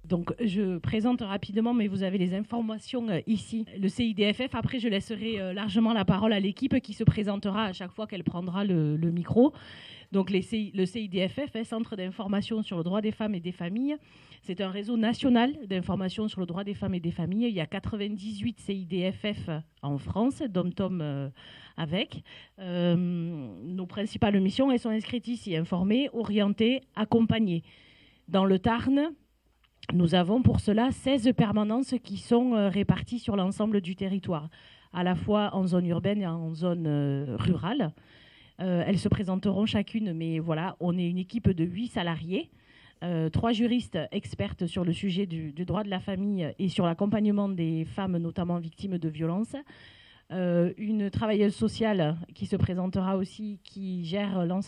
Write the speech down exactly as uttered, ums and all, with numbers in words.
Donc, je présente rapidement, mais vous avez les informations euh, ici. Le C I D F F, après, je laisserai euh, largement la parole à l'équipe qui se présentera à chaque fois qu'elle prendra le, le micro. Donc, les C I, le C I D F F, Centre d'information sur le droit des femmes et des familles, c'est un réseau national d'information sur le droit des femmes et des familles. Il y a quatre-vingt-dix-huit C I D F F en France, dom-tom euh, avec. Euh, nos principales missions, elles sont inscrites ici, informer, orienter, accompagner. Dans le Tarn, nous avons pour cela seize permanences qui sont euh, réparties sur l'ensemble du territoire, à la fois en zone urbaine et en zone euh, rurale. Euh, elles se présenteront chacune, mais voilà, on est une équipe de huit salariés, euh, trois juristes expertes sur le sujet du, du droit de la famille et sur l'accompagnement des femmes, notamment victimes de violences. Euh, une travailleuse sociale qui se présentera aussi, qui gère l'ensemble